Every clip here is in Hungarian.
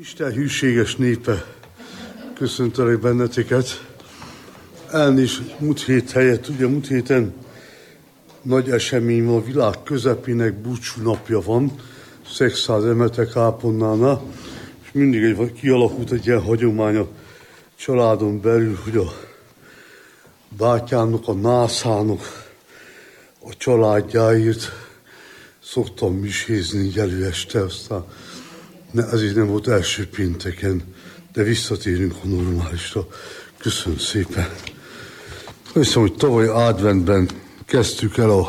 Isten hűséges népe, köszöntelek benneteket. Elnézést múlt hét helyett, ugye múlt héten nagy esemény van, a világ közepének búcsúnapja van, Szexház Emete kápolnánál, és mindig kialakult egy ilyen hagyomány a családon belül, hogy a bátyámnak, a nászának a családjáért szoktam misézni előeste, aztán ezért nem volt első pénteken, de visszatérünk a normálisra. Köszönöm szépen. Hiszem, hogy tavaly adventben kezdtük el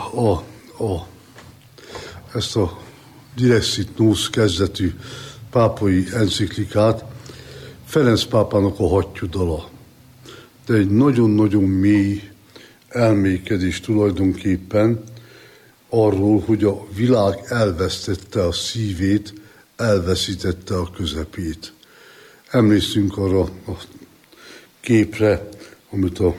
ezt a Direxit Nos kezdetű pápai enciklikát, Ferenc pápának a hattyúdala. De egy nagyon-nagyon mély elmékedés tulajdonképpen arról, hogy a világ elvesztette a szívét, elveszítette a közepét. Emlékszünk arra a képre, amit a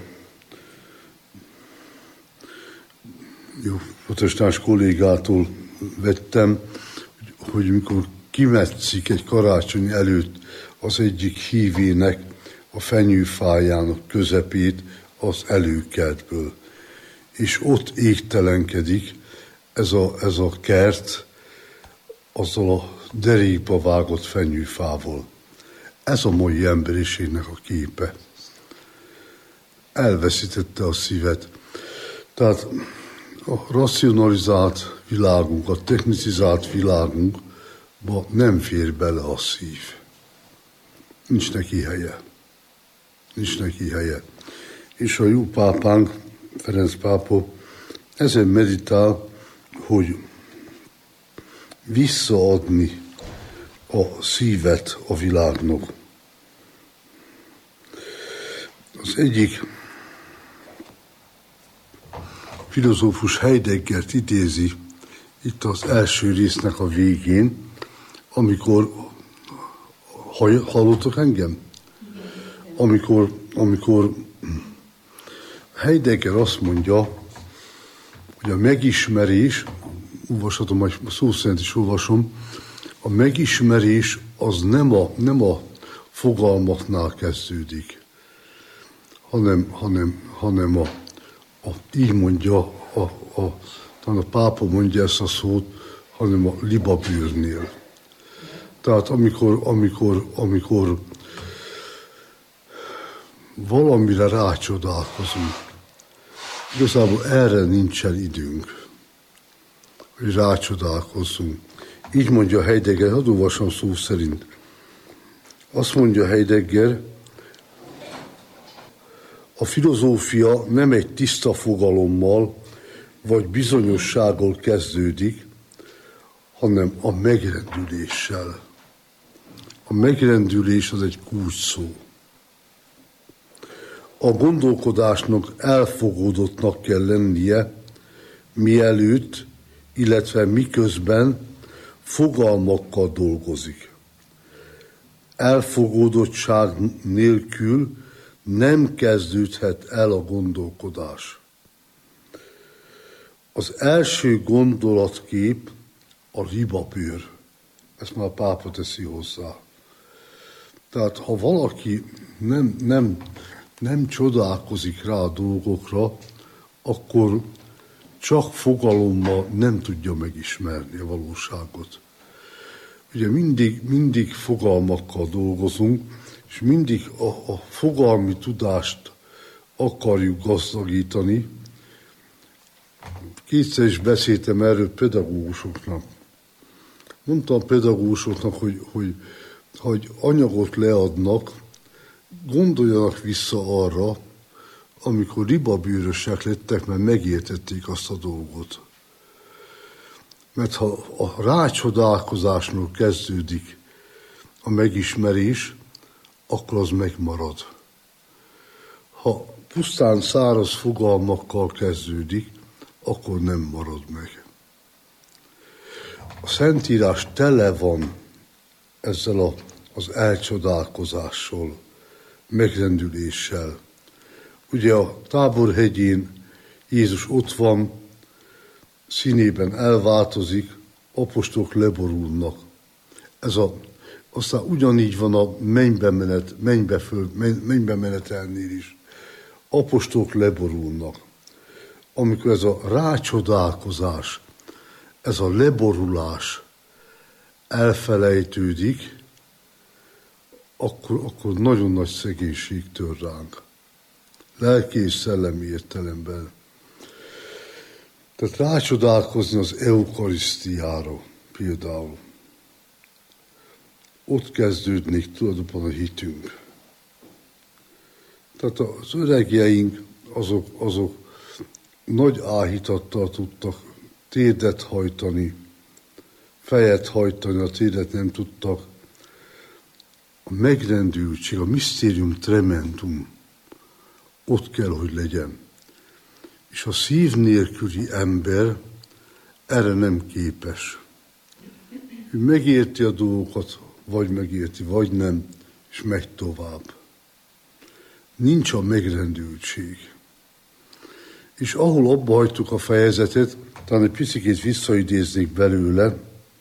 protestáns kollégától vettem, hogy mikor kimetszik egy karácsony előtt az egyik hívének a fenyőfájának közepét az előkertből. És ott égtelenkedik ez a kert azzal a derékba vágott fenyőfával. Ez a mai emberiségnek a képe. Elveszítette a szívet. Tehát a racionalizált világunk, a technicizált világunkba nem fér bele a szív. Nincs neki helye. Nincs neki helye. És a jó pápánk, Ferenc pápa, ezen meditál, hogy visszaadni a szívet a világnak. Az egyik filozófus Heideggert idézi itt az első résznek a végén, amikor, hallottak engem? Amikor Heidegger azt mondja, hogy a megismerés, olvashatom, vagy szó szerint is olvasom, a megismerés az nem a fogalmaknál kezdődik, hanem így mondja, talán a pápa mondja ezt a szót, hanem a libabőrnél. Tehát amikor valamire rácsodálkozunk, igazából erre nincsen időnk, hogy rácsodálkozzunk. Így mondja Heidegger, hadd olvasom szó szerint. Azt mondja Heidegger, a filozófia nem egy tiszta fogalommal vagy bizonyossággal kezdődik, hanem a megrendüléssel. A megrendülés az egy kulcsszó. A gondolkodásnak elfogódottnak kell lennie, mielőtt, illetve miközben fogalmakkal dolgozik. Elfogódottság nélkül nem kezdődhet el a gondolkodás. Az első gondolatkép a libabőr. Ezt már a pápa teszi hozzá. Tehát ha valaki nem csodálkozik rá a dolgokra, akkor csak fogalommal nem tudja megismerni a valóságot. Ugye mindig fogalmakkal dolgozunk, és mindig a fogalmi tudást akarjuk gazdagítani. Kétszer is beszéltem erről pedagógusoknak. Mondtam a pedagógusoknak, hogy anyagot leadnak, gondoljanak vissza arra, amikor libabőrösek lettek, mert megértették azt a dolgot. Mert ha a rácsodálkozásnól kezdődik a megismerés, akkor az megmarad. Ha pusztán száraz fogalmakkal kezdődik, akkor nem marad meg. A Szentírás tele van ezzel az elcsodálkozással, megrendüléssel. Ugye a Táborhegyén Jézus ott van, színében elváltozik, apostolok leborulnak. Ez a Aztán ugyanígy van a mennybe menetelnél is. Apostolok leborulnak. Amikor ez a rácsodálkozás, ez a leborulás elfelejtődik, akkor nagyon nagy szegénység tör ránk. Lelki és szellemi értelemben. Tehát rácsodálkozni az eukarisztiára például. Ott kezdődnik tulajdonképpen a hitünk. Tehát az öregjeink, azok nagy áhítattal tudtak térdet hajtani, fejet hajtani, a térdet nem tudtak. A megrendültség, a mysterium tremendum ott kell, hogy legyen. És a szív nélküli ember erre nem képes. Ő megérti a dolgokat, vagy megérti, vagy nem, és megy tovább. Nincs a megrendültség. És ahol abba hagytuk a fejezetet, talán egy picit visszaidéznék belőle,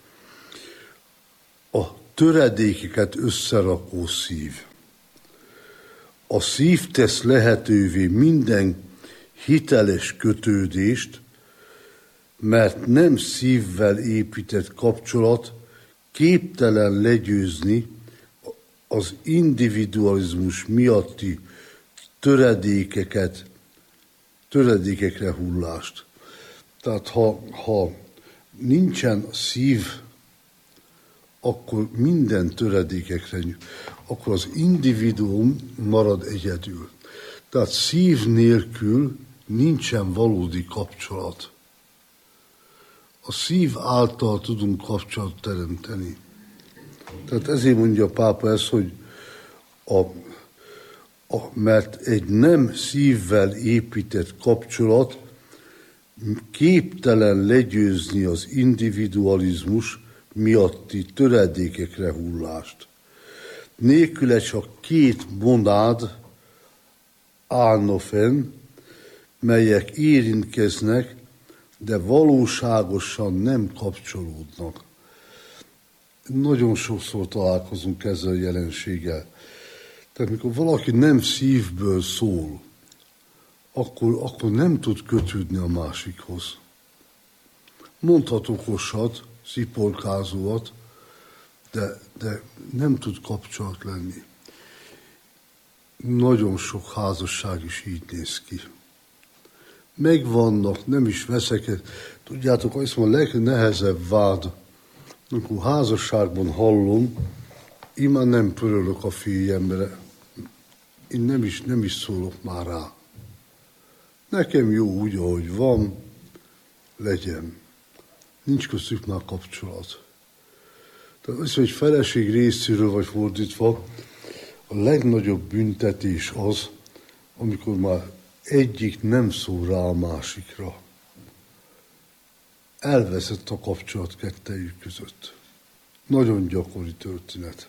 a töredékeket összerakó szív. A szív tesz lehetővé minden hiteles kötődést, mert nem szívvel épített kapcsolat képtelen legyőzni az individualizmus miatti töredékekre hullást. Tehát ha nincsen szív, akkor minden töredékekre, akkor az individuum marad egyedül. Tehát szív nélkül nincsen valódi kapcsolat. A szív által tudunk kapcsolatot teremteni. Tehát ezért mondja a pápa ezt, hogy mert egy nem szívvel épített kapcsolat képtelen legyőzni az individualizmus miatti töredékekre hullást. Nélküle csak két monád állna fenn, melyek érintkeznek, de valóságosan nem kapcsolódnak. Nagyon sokszor találkozunk ezzel a jelenséggel. Tehát mikor valaki nem szívből szól, akkor nem tud kötődni a másikhoz. Mondhat okosat, sziporkázóat, de nem tud kapcsolat lenni. Nagyon sok házasság is így néz ki. Megvannak, nem is veszekednek. Tudjátok, azt mondom, a legnehezebb vád, amikor házasságban hallom, én már nem pörölök a férjemre, én nem is szólok már rá. Nekem jó úgy, ahogy van, legyen. Nincs köztük már kapcsolat. Tehát az, hogy feleség részéről vagy fordítva, a legnagyobb büntetés az, amikor már egyik nem szól rá a másikra. Elveszett a kapcsolat kettejük között. Nagyon gyakori történet.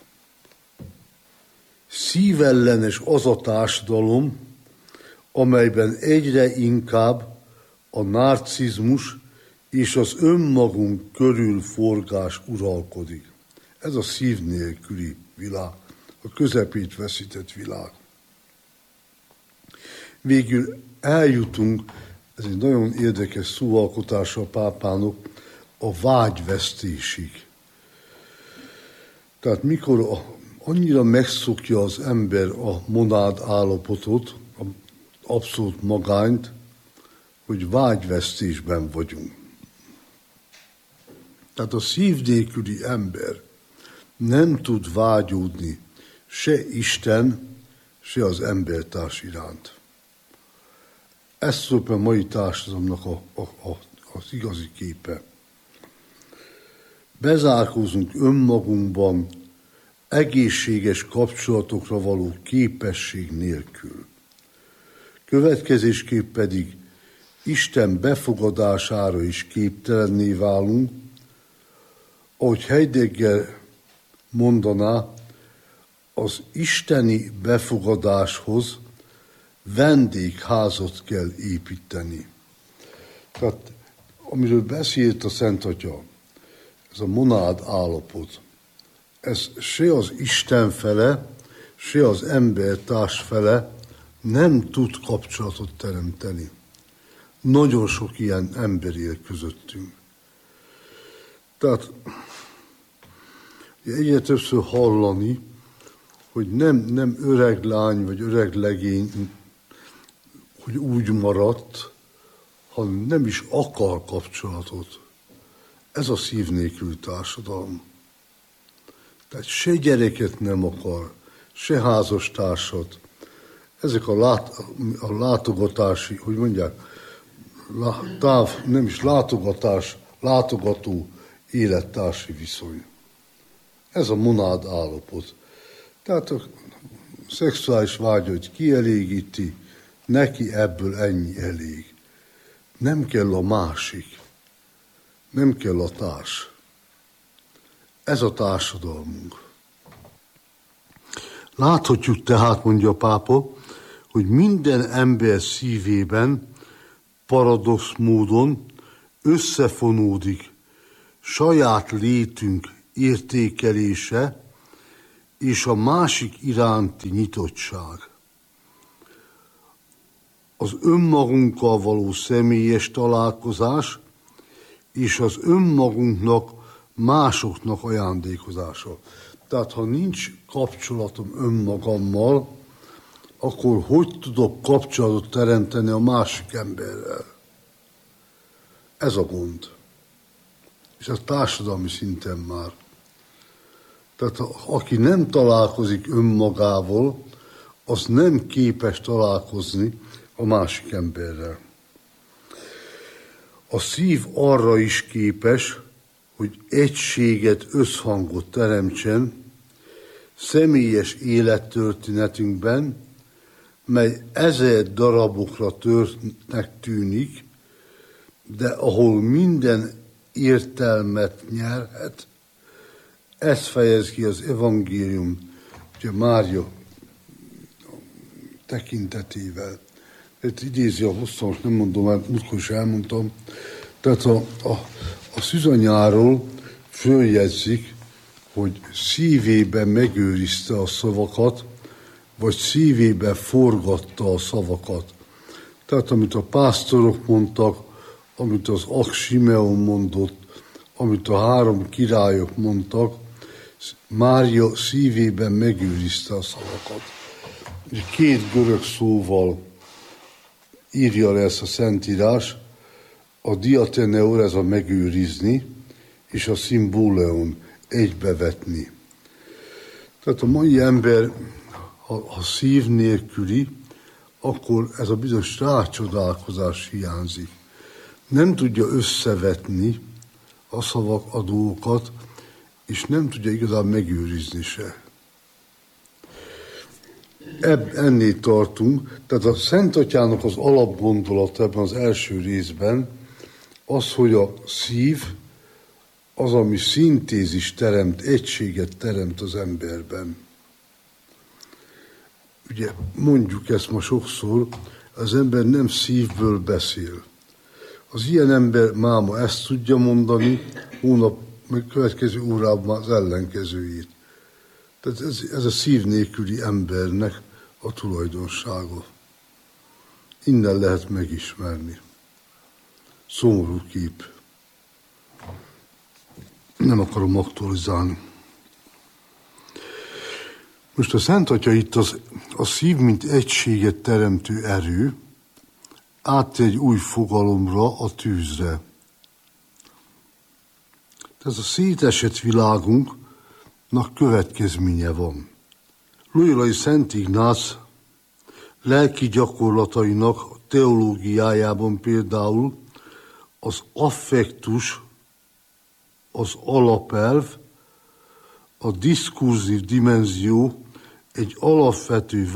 Szívellenes az a társadalom, amelyben egyre inkább a narcizmus és az önmagunk körül forgás uralkodik. Ez a szív nélküli világ, a közepét veszített világ. Végül eljutunk, ez egy nagyon érdekes szóalkotása a pápának, a vágyvesztésig. Tehát mikor annyira megszokja az ember a monád állapotot, az abszolút magányt, hogy vágyvesztésben vagyunk. Tehát a szív nélküli ember nem tud vágyódni se Isten, se az embertárs iránt. Ez szóval a mai társadalomnak az igazi képe. Bezárkózunk önmagunkban, egészséges kapcsolatokra való képesség nélkül. Következésképp pedig Isten befogadására is képtelenné válunk, ahogy Heidegger mondaná, az isteni befogadáshoz vendégházat kell építeni. Tehát amiről beszélt a Szent Atya, ez a monád állapot, ez se az Isten fele, se az embertárs fele nem tud kapcsolatot teremteni. Nagyon sok ilyen ember él közöttünk. Tehát egyre többször hallani, hogy nem öreg lány vagy öreg legény, hogy úgy maradt, hanem nem is akar kapcsolatot. Ez a szív nélküli társadalom. Tehát se gyereket nem akar, se házastársat. Ezek a látogatási, hogy mondják, nem is látogatás, látogató élettársi viszony. Ez a monád állapot. Tehát a szexuális vágyat kielégíti, neki ebből ennyi elég. Nem kell a másik, nem kell a társ. Ez a társadalmunk. Láthatjuk tehát, mondja a pápa, hogy minden ember szívében paradox módon összefonódik saját létünk értékelése és a másik iránti nyitottság. Az önmagunkkal való személyes találkozás és az önmagunknak, másoknak ajándékozása. Tehát ha nincs kapcsolatom önmagammal, akkor hogy tudok kapcsolatot teremteni a másik emberrel? Ez a gond. És ez társadalmi szinten már. Tehát aki nem találkozik önmagával, az nem képes találkozni a másik emberrel. A szív arra is képes, hogy egységet, összhangot teremtsen személyes élettörténetünkben, mely 1000 darabokra törtnek tűnik, de ahol minden értelmet nyerhet, ezt fejez ki az evangélium, ugye Mária tekintetével. Ezt idézi a hosszas, nem mondom, mert múltkor is elmondtam. Tehát a szűzanyáról följegyzik, hogy szívében megőrizte a szavakat, vagy szívében forgatta a szavakat. Tehát amit a pásztorok mondtak, amit az Simeon mondott, amit a 3 királyok mondtak, Mária szívében megőrizte a szavakat. 2 görög szóval írja le ezt a Szentírás, a diateneur, ez a megőrizni, és a szimbóleon egybevetni. Tehát a mai ember, ha szív nélküli, akkor ez a bizonyos rácsodálkozás hiányzik. Nem tudja összevetni a szavak, a dolgokat, és nem tudja igazán megőrizni se. Ennél tartunk, tehát a Szent Atyának az alapgondolata ebben az első részben az, hogy a szív az, ami szintézis teremt, egységet teremt az emberben. Ugye mondjuk ezt ma sokszor, az ember nem szívből beszél. Az ilyen ember máma ezt tudja mondani, hónap, meg következő órában az ellenkezőjét. Tehát ez a szív nélküli embernek a tulajdonsága. Innen lehet megismerni. Szomorú kép. Nem akarom aktualizálni. Most a Szent Atya itt a szív, mint egységet teremtő erő, áttér egy új fogalomra, a tűzre. Tehát a szétesett világunknak következménye van. Loyolai Szent Ignác lelki gyakorlatainak teológiájában például az affektus, az alapelv, a diskurzív dimenzió egy alapvető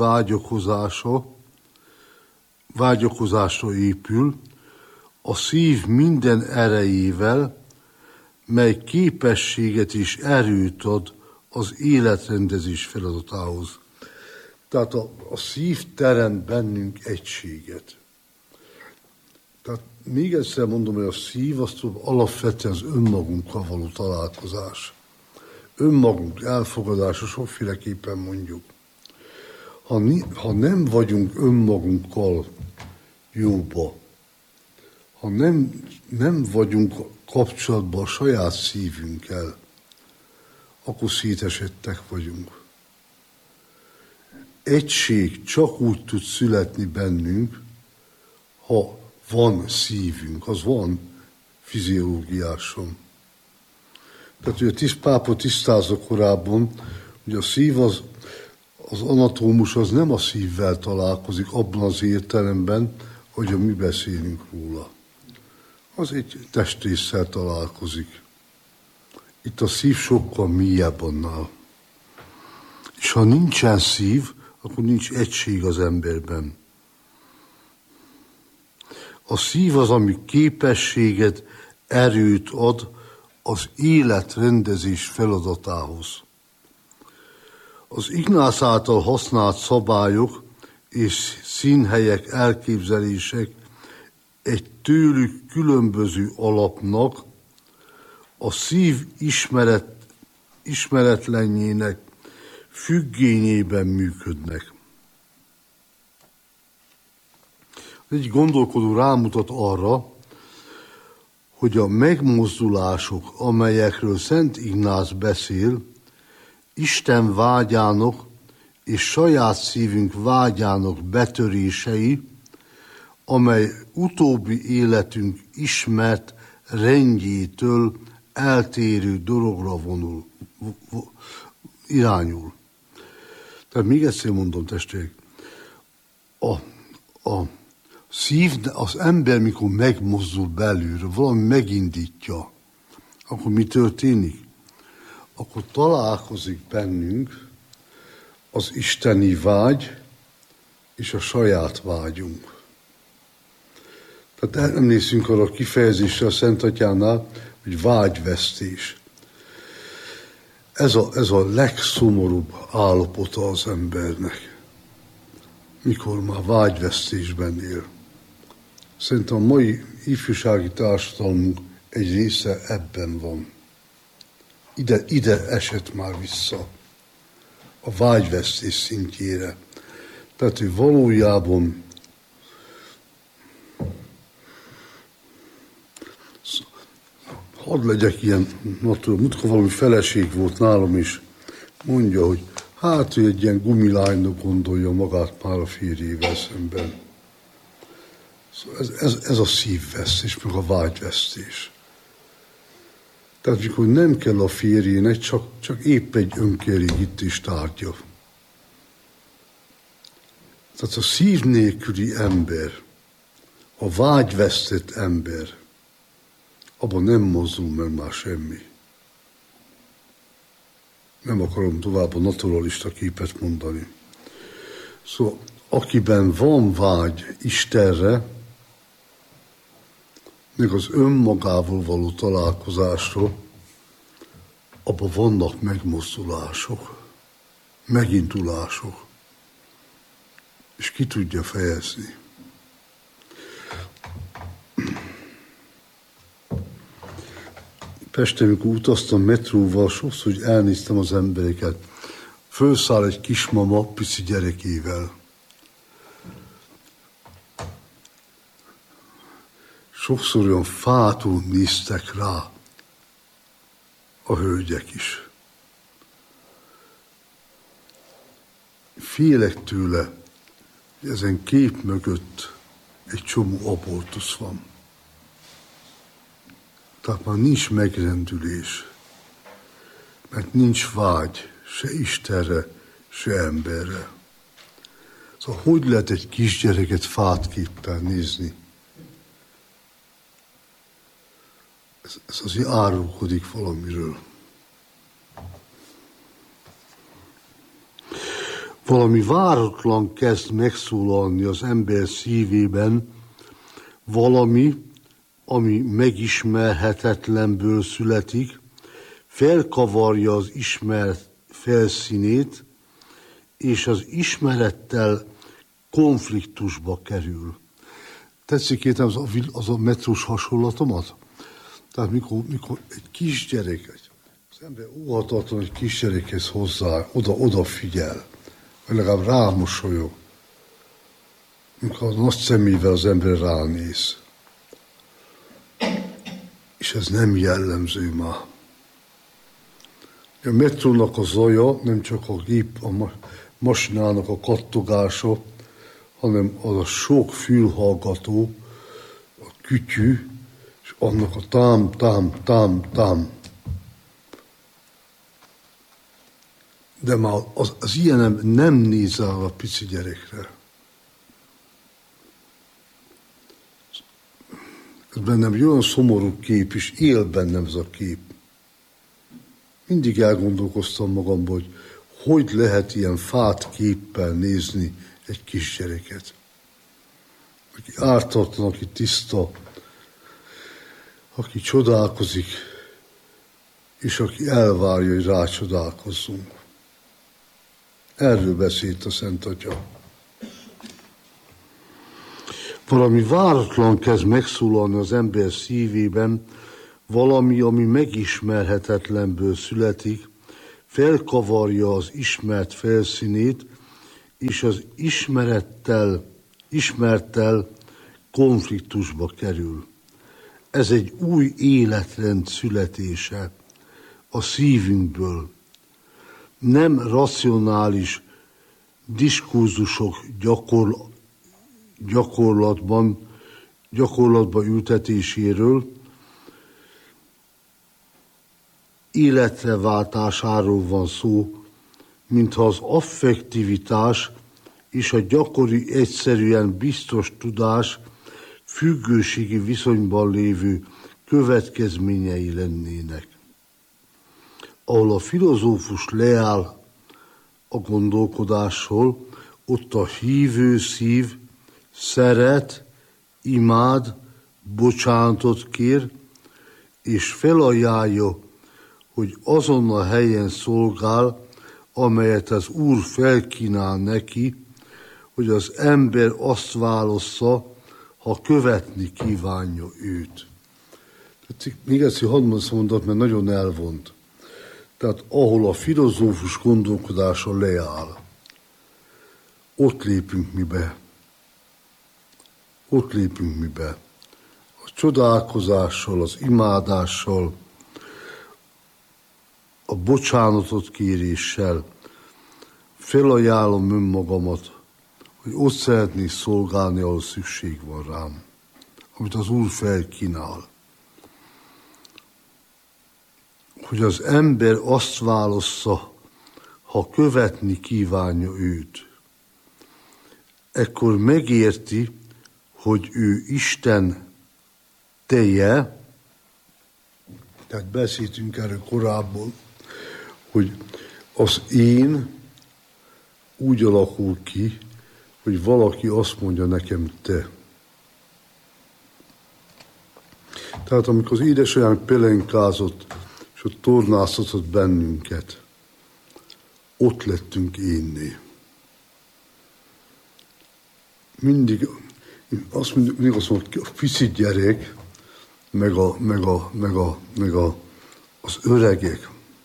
vágyakozásra épül, a szív minden erejével, mely képességet és erőt ad az életrendezés feladatához. Tehát a szív teremt bennünk egységet. Tehát még egyszer mondom, hogy a szív az alapvetően az önmagunkkal való találkozás. önmagunk elfogadása, sokféleképpen mondjuk. Ha nem vagyunk önmagunkkal jóba, ha nem vagyunk kapcsolatban a saját szívünkkel, akkor szétesettek vagyunk. Egység csak úgy tud születni bennünk, ha van szívünk, az van fiziológiáson. Tehát ugye pápa tisztázza korábban, hogy a szív az anatómus az nem a szívvel találkozik abban az értelemben, hogy mi beszélünk róla. Az egy testrésszel találkozik. Itt a szív sokkal mélyebb annál. És ha nincsen szív, akkor nincs egység az emberben. A szív az, ami képességet, erőt ad az életrendezés feladatához. Az Ignác által használt szabályok és színhelyek, elképzelések egy tőlük különböző alapnak, a szív ismeretlenjének függényében működnek. Egy gondolkodó rámutat arra, hogy a megmozdulások, amelyekről Szent Ignác beszél, Isten vágyának és saját szívünk vágyának betörései, amely utóbbi életünk ismert rendjétől eltérő dologra irányul. Tehát még egyszer mondom, testvérek, a szív, az ember, mikor megmozdul belülről, valami megindítja, akkor mi történik? Akkor találkozik bennünk az isteni vágy és a saját vágyunk. Tehát emlékszünk arra a kifejezésre a Szent Atyánál, hogy vágyvesztés. Ez a legszomorúbb állapota az embernek, mikor már vágyvesztésben él. Szerintem a mai ifjúsági társadalmunk egy része ebben van. Ide esett már vissza a vágyvesztés szintjére. Tehát, hogy valójában hadd legyek ilyen, múltkor valami feleség volt nálam is, mondja, hogy hát, hogy egy ilyen gumilánynak gondolja magát már a férjével szemben. Szóval ez a szívvesztés, meg a vágyvesztés. Tehát, mikor nem kell a férjének, csak épp egy önkielégítés tárgya. Tehát a szív nélküli ember, a vágyvesztett ember, abban nem mozdul meg már semmi. Nem akarom tovább a naturalista képet mondani. Szóval, akiben van vágy Istenre, meg az önmagával való találkozásra, abban vannak megmozdulások, megindulások, és ki tudja fejezni. Pesten, amikor utaztam metróval, sokszor, hogy elnéztem az embereket. Fölszáll egy kismama pici gyerekével. Sokszor olyan fátul néztek rá a hölgyek is. Félek tőle, hogy ezen kép mögött egy csomó abortusz van. Tehát már nincs megrendülés, mert nincs vágy se Istenre, se emberre. Szóval hogy lehet egy kisgyereket fátképpel nézni? Ez azért árulkodik valamiről. Valami váratlan kezd megszólalni az ember szívében, valami, ami megismerhetetlenből születik, felkavarja az ismert felszínét, és az ismerettel konfliktusba kerül. Tetszik értem az a metrós hasonlatomat? Tehát mikor egy kisgyerek, az Az ember óhatatlan, hogy kisgyerekhez hozzá, odafigyel, vagy legalább rámosolyog, amikor nagy szemével az ember ránéz. És ez nem jellemző már. A metrónak a zaja nem csak a gép, a masinának a kattogása, hanem az a sok fülhallgató, a kütyű, és annak a tám. De már az ilyen nem néz el a pici gyerekre. Ez bennem egy olyan szomorú kép, és él bennem ez a kép. Mindig elgondolkoztam magamban, hogy lehet ilyen fát képpel nézni egy kisgyereket. Aki ártatlan, aki tiszta, aki csodálkozik, és aki elvárja, hogy rácsodálkozzunk. Erről beszélt a Szent Atya. Valami váratlan kezd megszólalni az ember szívében, valami, ami megismerhetetlenből születik, felkavarja az ismert felszínét, és az ismerttel konfliktusba kerül. Ez egy új életrend születése a szívünkből. Nem racionális diskurzusok gyakorlatba ültetéséről, életre váltásáról van szó, mintha az affektivitás és a gyakori, egyszerűen biztos tudás függőségi viszonyban lévő következményei lennének. Ahol a filozófus leáll a gondolkodásról, ott a hívő szív szeret, imád, bocsánatot kér, és felajánlja, hogy azon a helyen szolgál, amelyet az Úr felkínál neki, hogy az ember azt válassza, ha követni kívánja őt. Tehát még egyszer hadd mondom, mert nagyon elvont. Tehát ahol a filozófus gondolkodása leáll, ott lépünk mi be. Ott lépünk mi be. A csodálkozással, az imádással, a bocsánatot kéréssel felajánlom önmagamat, hogy ott szeretnék szolgálni, ahol szükség van rám, amit az Úr felkínál. Hogy az ember azt válassza, ha követni kívánja őt. Ekkor megérti, hogy ő Isten teje, tehát beszéltünk erről korábban, hogy az én úgy alakul ki, hogy valaki azt mondja nekem te. Tehát amikor az édesanyánk pelenkázott, és ott tornáztatott bennünket, ott lettünk énné. Mindig azt mondjuk, a pici gyerek, meg az öregek.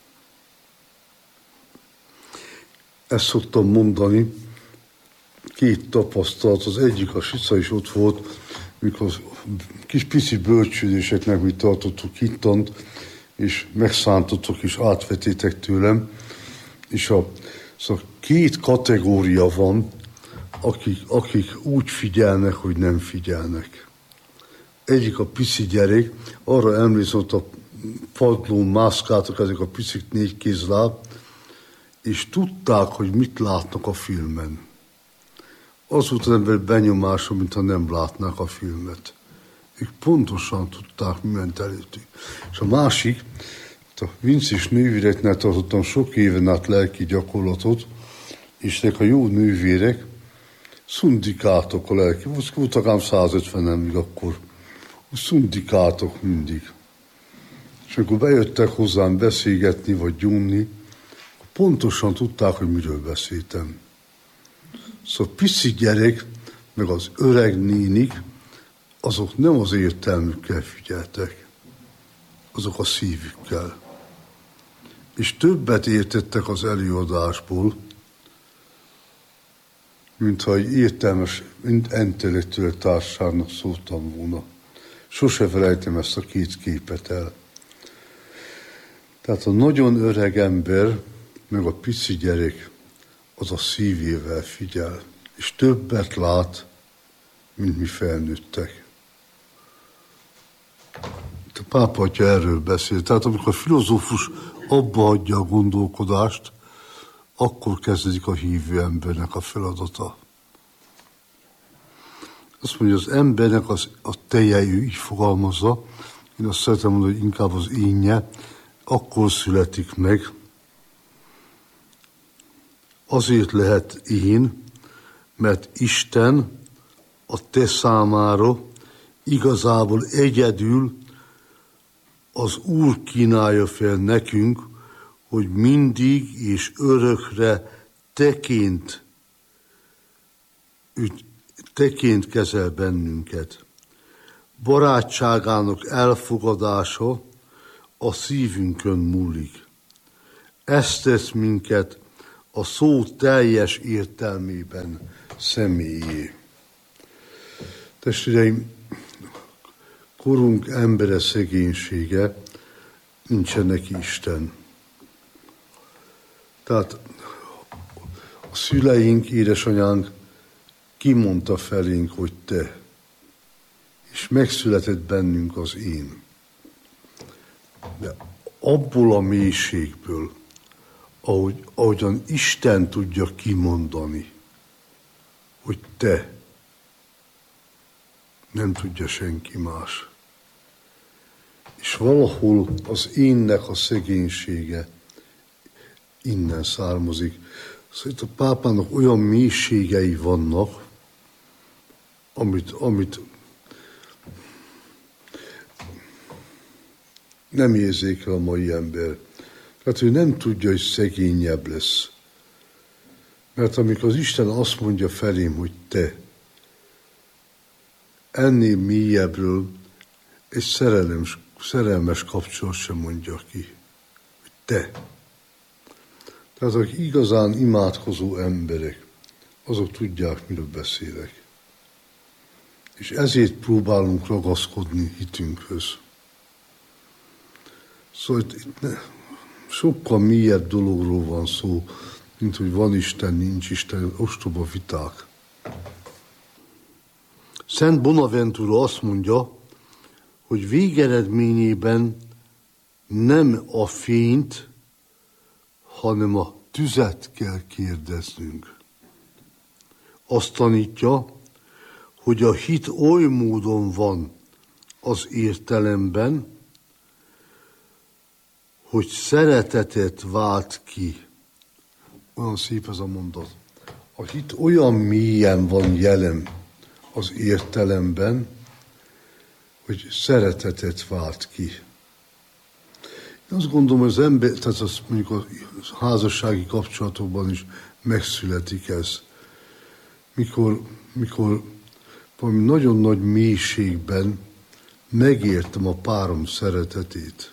Ezt szoktam mondani, két tapasztalat, az egyik a Sica is ott volt, mikor kis pici bölcsődéseknek mi tartottuk hittant, és megszántottok és átvetétek tőlem, és szóval két kategória van, akik úgy figyelnek, hogy nem figyelnek. Egyik a pici gyerek, arra emlékszem, hogy a padlón mászkáltak ezek a picik négy kézláb, és tudták, hogy mit látnak a filmen. Az volt az ember benyomása, mintha nem látnák a filmet. Ők pontosan tudták, mi ment előttük. És a másik, a Vincis nővéreknél tartottam sok éven át lelki gyakorlatot, és ezek a jó nővérek szundikáltak a lelki. Voltak ám 150-en még akkor. Szundikáltak mindig. És amikor bejöttek hozzám beszélgetni, vagy gyúnni, pontosan tudták, hogy miről beszéltem. Szóval pici gyerek, meg az öreg nénik, azok nem az értelmükkel figyeltek, azok a szívükkel. és többet értettek az előadásból, mintha egy értelmes, intellektuális társaságnak szóltam volna. Sose felejtem ezt a két képet el. Tehát a nagyon öreg ember, meg a pici gyerek, az a szívével figyel, és többet lát, mint mi felnőttek. A pápa atya erről beszél. Tehát amikor a filozófus abba hagyja a gondolkodást, akkor kezdődik a hívő embernek a feladata. Azt mondja, az embernek a teje, ő így fogalmazza, én azt szeretem mondani, hogy inkább az énje, akkor születik meg. Azért lehet én, mert Isten a te számára igazából egyedül az Úr kínálja fel nekünk, hogy mindig és örökre teként kezel bennünket. Barátságának elfogadása a szívünkön múlik. Ez tesz minket a szó teljes értelmében személyé. Testvéreim, korunk embere szegénysége, nincsen neki Isten. Tehát a szüleink, édesanyánk kimondta felénk, hogy te, és megszületett bennünk az én. De abból a mélységből, ahogyan Isten tudja kimondani, hogy te, nem tudja senki más. És valahol az énnek a szegénysége innen származik. Szóval a pápának olyan mélységei vannak, amit nem érzékel a mai ember. Tehát ő nem tudja, hogy szegényebb lesz. Mert amikor az Isten azt mondja felém, hogy te, ennél mélyebbről egy szerelmes kapcsolat sem mondja ki, hogy te. Tehát akik igazán imádkozó emberek, azok tudják, miről beszélek. És ezért próbálunk ragaszkodni hitünkhöz. Szóval itt sokkal mélyebb dologról van szó, mint hogy van Isten, nincs Isten, ostoba viták. Szent Bonaventura azt mondja, hogy végeredményében nem a fényt, hanem a tüzet kell kérdeznünk. Azt tanítja, hogy a hit oly módon van az értelemben, hogy szeretetet vált ki. Olyan szép ez a mondat. A hit olyan mélyen van jelen az értelemben, hogy szeretetet vált ki. Én azt gondolom, hogy az ember, tehát az mondjuk a házassági kapcsolatokban is megszületik ez. Mikor valami nagyon nagy mélységben megértem a párom szeretetét.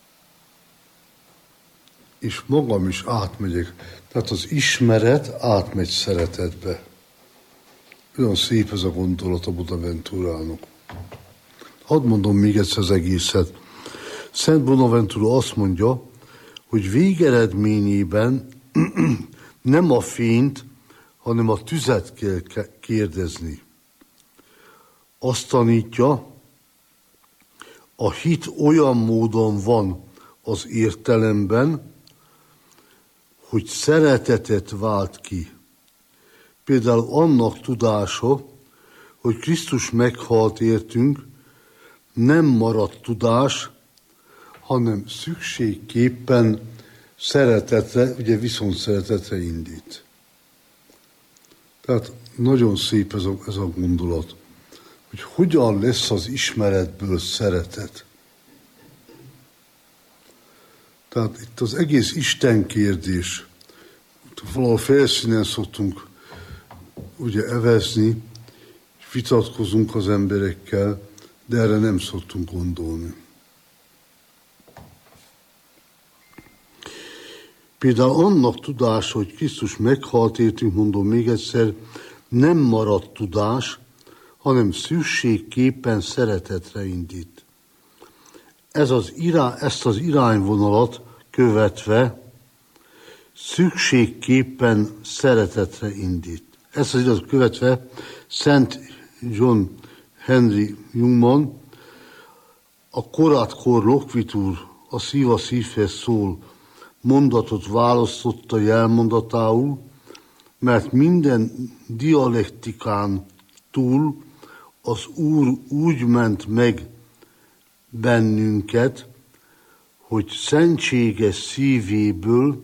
És magam is átmegyek. Tehát az ismeret átmegy szeretetbe. Olyan szép ez a gondolat a Bonaventurának. Hadd mondom még egyszer az egészet. Szent Bonaventura azt mondja, hogy végeredményében nem a fényt, hanem a tüzet kell kérdezni. Azt tanítja, a hit olyan módon van az értelemben, hogy szeretetet vált ki. Például annak tudása, hogy Krisztus meghalt értünk, nem maradt tudás, hanem szükségképpen szeretetre, ugye viszont szeretetre indít. Tehát nagyon szép ez a gondolat, hogy hogyan lesz az ismeretből szeretet. Tehát itt az egész Isten kérdés, valahol felszínen szoktunk ugye evezni, vitatkozunk az emberekkel, de erre nem szoktunk gondolni. Például annak tudása, hogy Krisztus meghalt értünk, mondom még egyszer, nem maradt tudás, hanem szükségképpen szeretetre indít. Ezt az irányvonalat követve szükségképpen szeretetre indít. Ezt az irányvonalat követve Szent John Henry Newman a Korát-kor lokvitúr, a szív a szívhez szól mondatot választotta jelmondatául, mert minden dialektikán túl az Úr úgy ment meg bennünket, hogy szentséges szívéből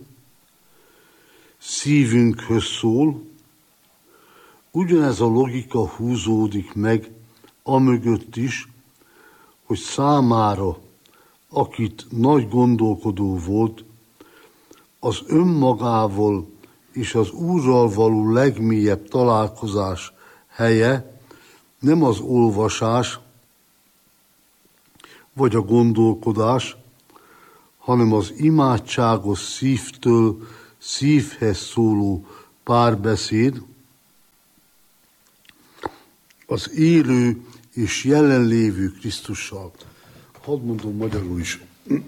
szívünkhöz szól. Ugyanez a logika húzódik meg amögött is, hogy számára, akit nagy gondolkodó volt, az önmagával és az Úrral való legmélyebb találkozás helye nem az olvasás vagy a gondolkodás, hanem az imádságos szívtől szívhez szóló párbeszéd, az élő és jelenlévő Krisztussal. Hadd mondom magyarul is.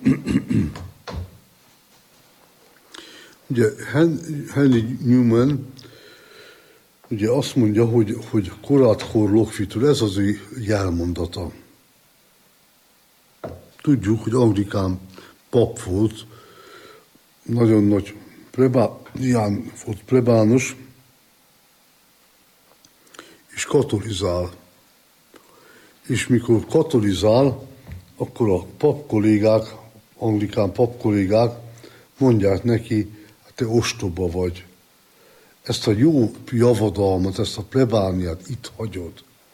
Ugye Henry Newman ugye azt mondja, hogy Korát-kor lokvitúr, ez az ő jelmondata. Tudjuk, hogy anglikán pap volt, nagyon nagy plebános, és katolizál. És mikor katolizál, akkor a papkollégák, anglikán papkollégák mondják neki, hát te ostoba vagy. Ezt a jó javadalmat, ezt a plebániát itt hagyod.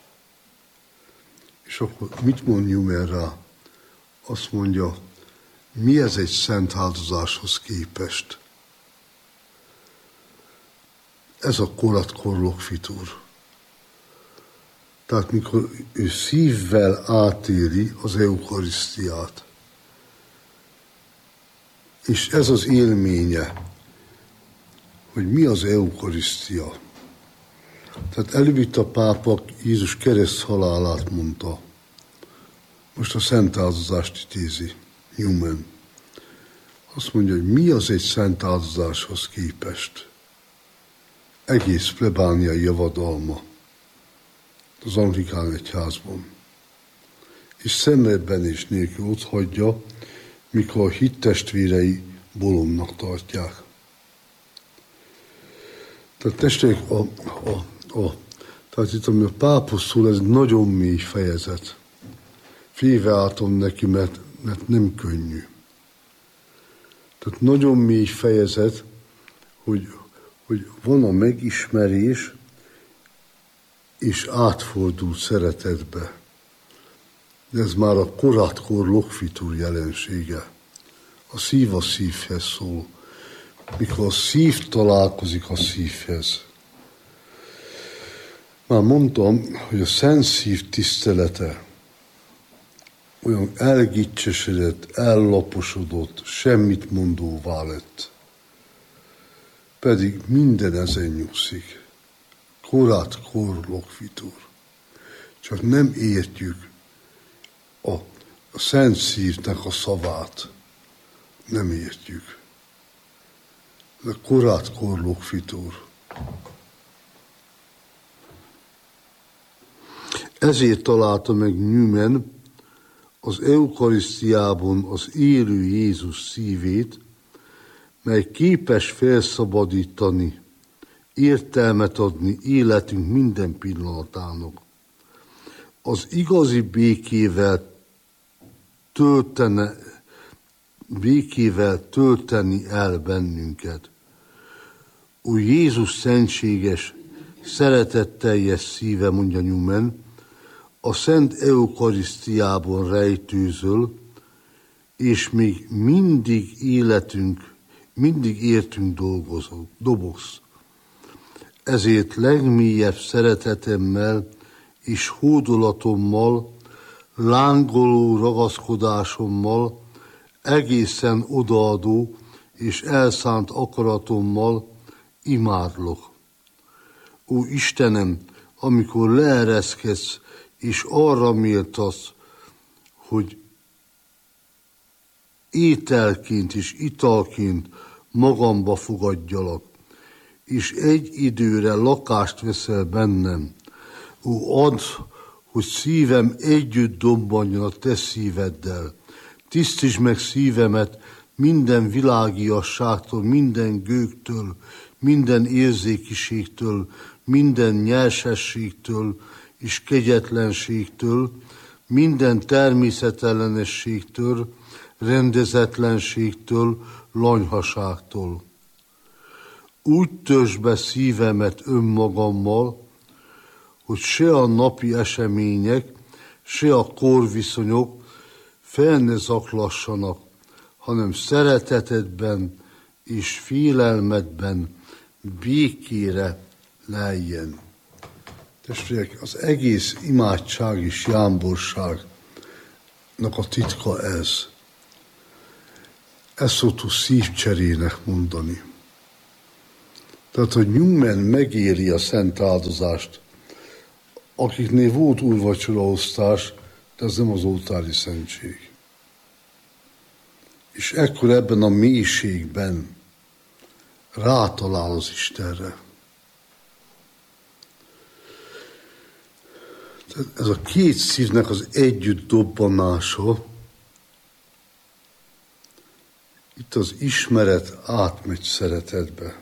És akkor mit mondjunk erre? Azt mondja, mi ez egy szent áldozáshoz képest? Ez a Korát-kor lokvitúr. Tehát mikor ő szívvel átéli az eukarisztiát, és ez az élménye, hogy mi az eukarisztia. Tehát előbb a pápa Jézus kereszthalálát mondta. Most a szent áldozást idézi Newman. Azt mondja, hogy mi az egy szent áldozáshoz képest. Egész plebániai javadalma az anglikán egyházban. És szemrebbenés nélkül ott hagyja, mikor a hittestvérei bolondnak tartják. Tehát testvérek, tehát itt, ami a pápos szól, ez nagyon mély fejezet. Félve álltam neki, mert nem könnyű. Tehát nagyon mély fejezet, hogy van a megismerés, és átfordult szeretetbe. De ez már a Korát-kor lokvitúr jelensége. A szív a szívhez szól. Mikor a szív találkozik a szívhez. Már mondtam, hogy a Szent Szív tisztelete olyan elgicsesedett, ellaposodott, semmit mondóvá lett. Pedig minden ezen nyugszik. Korát-kor lokvitúr. Csak nem értjük a Szent Szívnek a szavát. Nem értjük. De Korát-kor lokvitúr. Ezért találta meg Newman az eukarisztiában az élő Jézus szívét, mely képes felszabadítani, értelmet adni életünk minden pillanatának. Az igazi békével tölteni el bennünket. Új Jézus szentséges, szeretetteljes szíve, mondja Newman, a Szent Eukarisztiában rejtőzöl, és még mindig értünk dobogsz. Ezért legmélyebb szeretetemmel és hódolatommal, lángoló ragaszkodásommal egészen odaadó és elszánt akaratommal imádlok. Ó Istenem, amikor leereszkedsz, és arra méltasz, hogy ételként és italként magamba fogadjalak, és egy időre lakást veszel bennem. Ó, add, hogy szívem együtt dobbanjon a te szíveddel. Tisztítsd meg szívemet minden világiasságtól, minden gőgtől, minden érzékiségtől, minden nyersességtől és kegyetlenségtől, minden természetellenességtől, rendezetlenségtől, lanyhaságtól. Úgy törsd be szívemet önmagammal, hogy se a napi események, se a korviszonyok fel ne zaklassanak, hanem szeretetedben és félelmedben békére leljen. Testvérek, az egész imádság és jámborságnak a titka ez. Ezt szoktuk szívcserének mondani. Tehát, hogy Newman megéri a szent áldozást, akiknél volt úrvacsoraosztás, de ez nem az oltári szentség. És ekkor ebben a mélységben rátalál az Istenre. Tehát ez a két szívnek az együtt dobbanása, itt az ismeret átmegy szeretetbe.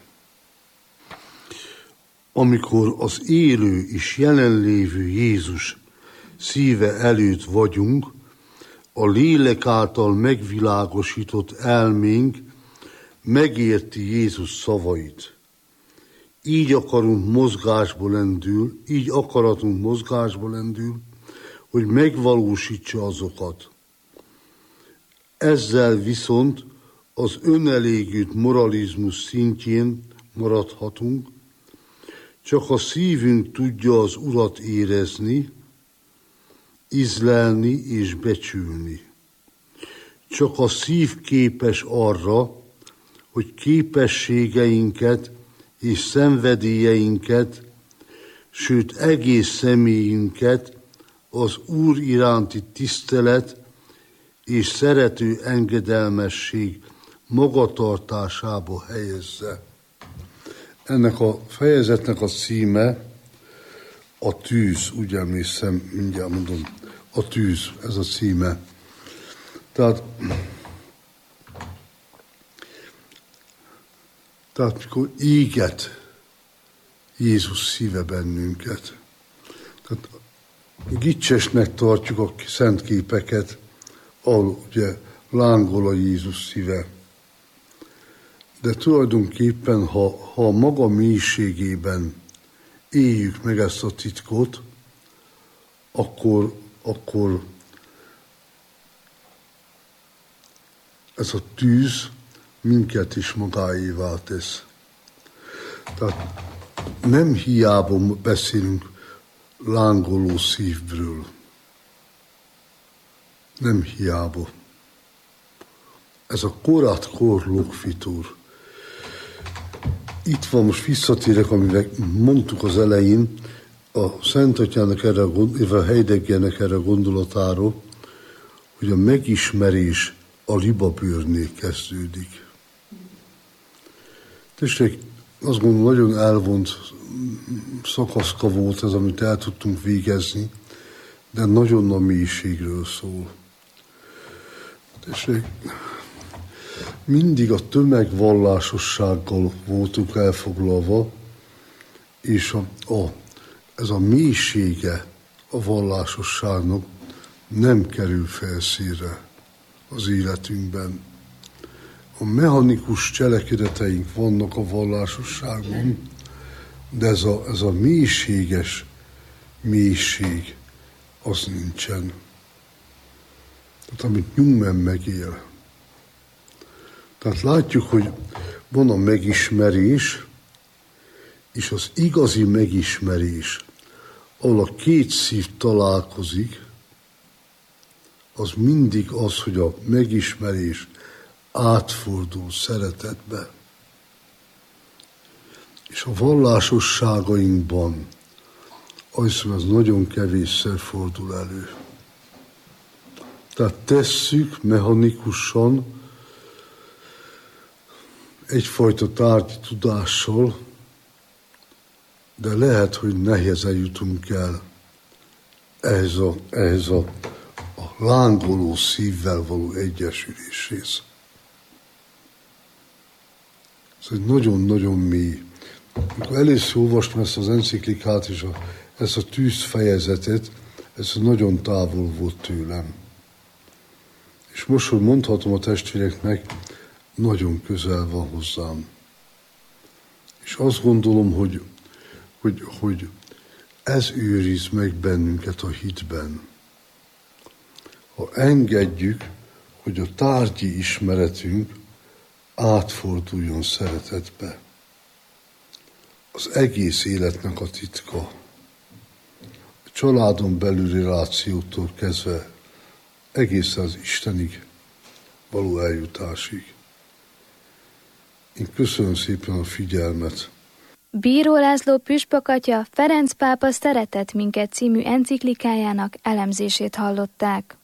Amikor az élő és jelenlévő Jézus szíve előtt vagyunk, a lélek által megvilágosított elménk megérti Jézus szavait. Így akaratunk mozgásba lendül, hogy megvalósítsa azokat. Ezzel viszont az önelégült moralizmus szintjén maradhatunk, csak a szívünk tudja az Urat érezni, ízlelni és becsülni. Csak a szív képes arra, hogy képességeinket és szenvedélyeinket, sőt egész személyünket az Úr iránti tisztelet és szerető engedelmesség magatartásába helyezze. Ennek a fejezetnek a címe a tűz, úgy emlékszem, mindjárt mondom, a tűz, ez a címe. Tehát mikor éget Jézus szíve bennünket. Tehát gicsesnek tartjuk a szent képeket, ahol ugye lángol a Jézus szíve. De tulajdonképpen, ha a maga mélységében éljük meg ezt a titkot, akkor ez a tűz minket is magáévá tesz. Tehát nem hiába beszélünk lángoló szívről. Nem hiába. Ez a korát-kor lokfitur. Itt van, most visszatérek, amivel mondtuk az elején, a Szent Atyának a Heideggernek erre gondolatáról, hogy a megismerés a libabőrnél kezdődik. Tessék, azt gondolom, nagyon elvont szakaszka volt ez, amit el tudtunk végezni, de nagyon nagy mélységről szól. Tessék, mindig a tömegvallásossággal voltunk elfoglalva, és ez a mélysége a vallásosságnak nem kerül felszínre az életünkben. A mechanikus cselekedeteink vannak a vallásosságban, de ez a mélységes mélység, az nincsen. Tehát amit Newman megél. Tehát látjuk, hogy van a megismerés, és az igazi megismerés, ahol a két szív találkozik, az mindig az, hogy a megismerés átfordul szeretetbe. És a vallásosságainkban az nagyon kevésszer fordul elő. Tehát tesszük mechanikusan, egyfajta tárgyi tudással, de lehet, hogy nehezen jutunk el ehhez a lángoló szívvel való egyesüléshez. Ez egy nagyon-nagyon mély. Amikor először olvastam ezt az enciklikát és ezt a tűzfejezetet, ez nagyon távol volt tőlem. És most, hogy mondhatom a testvéreknek, nagyon közel van hozzám. És azt gondolom, hogy ez őriz meg bennünket a hitben. Ha engedjük, hogy a tárgyi ismeretünk átforduljon szeretetbe. Az egész életnek a titka. A családon belüli relációtól kezdve egészen az Istenig való eljutásig. Én köszönöm szépen a figyelmet. Bíró László püspök atya Ferenc pápa Szeretett minket című enciklikájának elemzését hallották.